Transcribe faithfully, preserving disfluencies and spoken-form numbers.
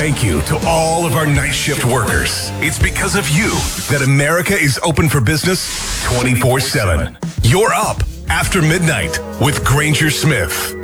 thank you to all of our night shift workers. It's because of you that America is open for business twenty-four seven. You're up after midnight with Granger Smith.